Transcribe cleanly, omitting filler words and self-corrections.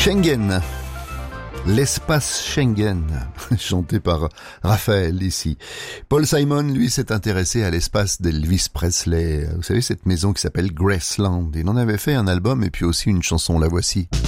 Schengen, l'espace Schengen, chanté par Raphaël ici. Paul Simon, lui, s'est intéressé à l'espace d'Elvis Presley. Vous savez, cette maison qui s'appelle Graceland. Il en avait fait un album et puis aussi une chanson, la voici.